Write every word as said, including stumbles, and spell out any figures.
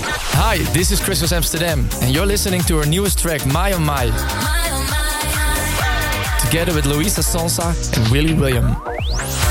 Hi, this is Christmas Amsterdam, and you're listening to her newest track, My Oh My, together with Louisa Sonsa and Willie William.